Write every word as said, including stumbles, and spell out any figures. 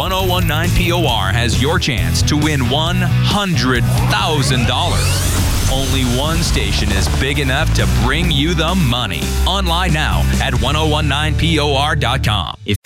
one oh one nine P O R has your chance to win one hundred thousand dollars. Only one station is big enough to bring you the money. Online now at ten nineteen P O R dot com. If